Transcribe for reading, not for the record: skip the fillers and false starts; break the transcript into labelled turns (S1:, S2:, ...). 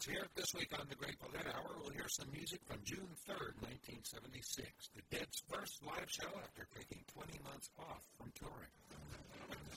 S1: Let's hear it this week on the Grateful Dead Hour. We'll hear some music from June 3rd, 1976, the Dead's first live show after taking 20 months off from touring.